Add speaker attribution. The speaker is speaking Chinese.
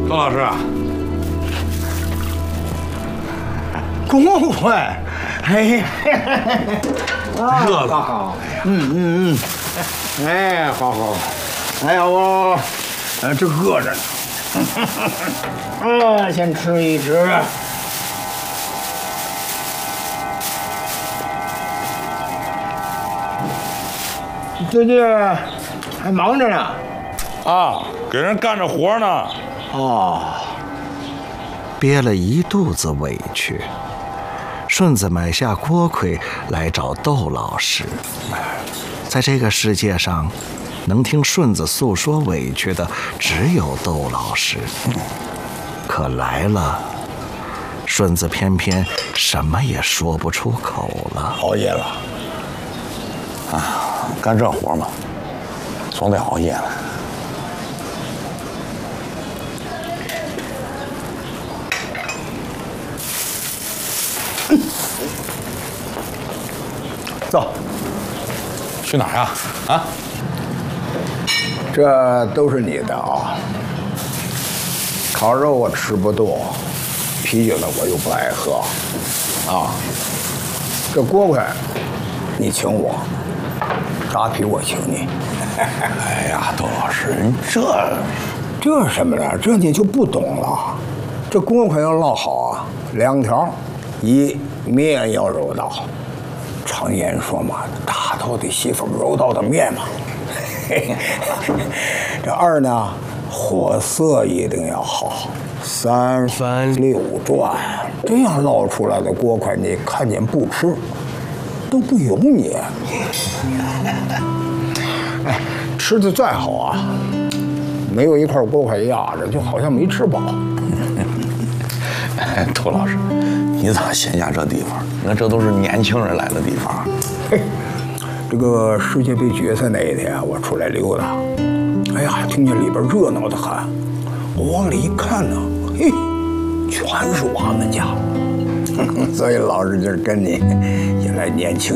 Speaker 1: 窦老师，
Speaker 2: 公会，哎呀，
Speaker 1: 热了，
Speaker 2: 好，哎，好，哎呀我，这饿着呢，先吃一吃。最近还忙着呢。
Speaker 1: 啊，给人干着活呢。
Speaker 2: 哦，
Speaker 3: 憋了一肚子委屈，顺子买下锅盔来找窦老师。在这个世界上，能听顺子诉说委屈的只有窦老师。可来了，顺子偏偏什么也说不出口了。
Speaker 1: 熬夜了。啊，干这活嘛，总得熬夜了。
Speaker 2: 走，
Speaker 1: 去哪儿呀？啊？
Speaker 2: 这都是你的啊。烤肉我吃不多，啤酒呢我又不爱喝，啊。这锅盔，你请我，扎啤我请你。
Speaker 1: 哎呀，窦老师，
Speaker 2: 这什么呢？这你就不懂了。这锅盔要烙好啊，2条，一面要揉到。常言说嘛，大头的媳妇揉到的面嘛。这2呢，火色一定要好，3翻6转，这样烙出来的锅盔，你看见不吃都不油腻。哎，吃的再好啊，没有一块锅盔压着，就好像没吃饱。
Speaker 1: 窦老师，你咋闲下这地方？你看这都是年轻人来的地方。
Speaker 2: 嘿，这个世界杯决赛那一天，我出来溜达，哎呀，听见里边热闹的很，我往里一看呢，嘿，全是我们家。所以老师就是跟你也来年轻